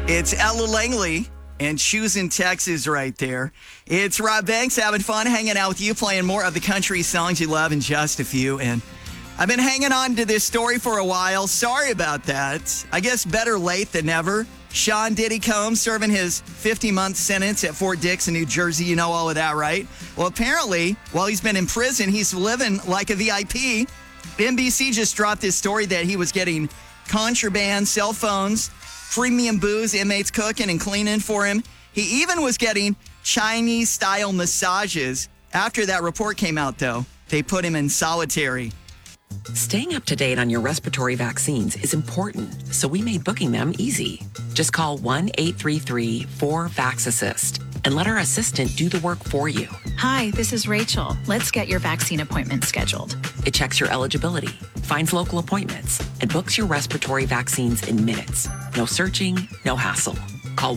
It's Ella Langley and Choosing Texas right there. It's Rob Banks having fun hanging out with you, playing more of the country songs you love in just a few. And I've been hanging on to this story for a while. Sorry about that. I guess better late than never. Sean Diddy Combs serving his 50-month sentence at Fort Dix in New Jersey. You know all of that, right? Well, apparently, while he's been in prison, he's living like a VIP. NBC just dropped this story that he was getting contraband, cell phones, premium booze, inmates cooking and cleaning for him. He even was getting Chinese-style massages. After that report came out, though, they put him in solitary. Staying up to date on your respiratory vaccines is important, so we made booking them easy. Just call 1-833-4-VAX-ASSIST and let our assistant do the work for you. Hi, this is Rachel. Let's get your vaccine appointment scheduled. It checks your eligibility, finds local appointments, and books your respiratory vaccines in minutes. No searching, no hassle. Call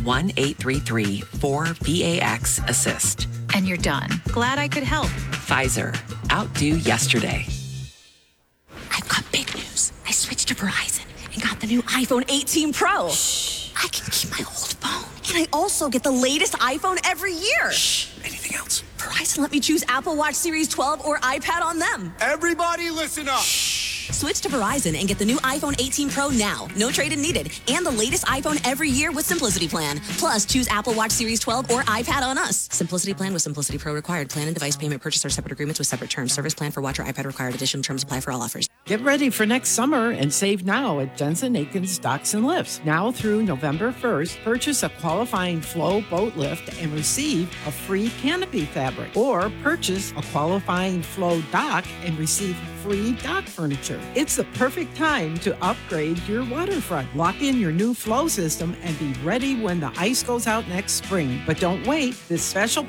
1-833-4-VAX-ASSIST. And you're done. Glad I could help. Pfizer. Outdo yesterday. I've got big news. I switched to Verizon and got the new iPhone 18 Pro. Shh. I can keep my old phone. And I also get the latest iPhone every year. Shh. Anything else? Verizon let me choose Apple Watch Series 12 or iPad on them. Everybody listen up. Shh. Switch to Verizon and get the new iPhone 18 Pro now. No trade-in needed. And the latest iPhone every year with Simplicity Plan. Plus, choose Apple Watch Series 12 or iPad on us. Simplicity Plan with Simplicity Pro required. Plan and device payment purchase are separate agreements with separate terms. Service plan for watch or iPad required. Additional terms apply for all offers. Get ready for next summer and save now at Jensen Aikens Docks and Lifts. Now through November 1st, purchase a qualifying Flow boat lift and receive a free canopy fabric. Or purchase a qualifying Flow dock and receive free dock furniture. It's the perfect time to upgrade your waterfront. Lock in your new Flow system and be ready when the ice goes out next spring. But don't wait. This special